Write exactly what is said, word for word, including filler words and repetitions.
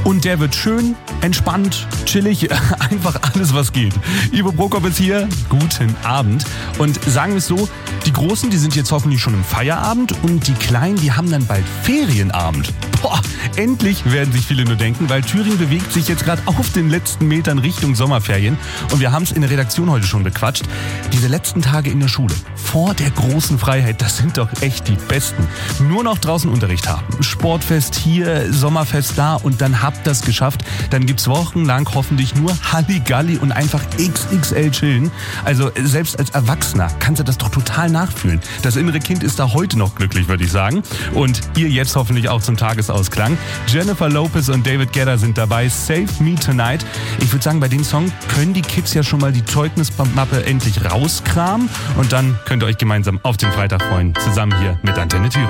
Und der wird schön, entspannt, chillig, einfach alles, was geht. Ivo Prokop ist hier. Guten Abend. Und sagen wir es so, die Großen, die sind jetzt hoffentlich schon im Feierabend und die Kleinen, die haben dann bald Ferienabend. Boah, endlich werden sich viele nur denken, weil Thüringen bewegt sich jetzt gerade auf den letzten Metern Richtung Sommerferien. Und wir haben es in der Redaktion heute schon bequatscht. Diese letzten Tage in der Schule, vor der großen Freiheit, das sind doch echt die besten. Nur noch draußen Unterricht haben. Sportfest hier, Sommerfest da und dann habt das geschafft. Dann gibt's wochenlang hoffentlich nur Halligalli und einfach X X L chillen. Also selbst als Erwachsener kannst du das doch total nachfühlen. Das innere Kind ist da heute noch glücklich, würde ich sagen. Und ihr jetzt hoffentlich auch zum Tagesausklang. Jennifer Lopez und David Guetta sind dabei. Save Me Tonight. Ich würde sagen, bei dem Song können die Kids ja schon mal die Zeugnismappe endlich rauskramen. Und dann könnt ihr euch gemeinsam auf den Freitag freuen. Zusammen hier mit Antenne Thüringen.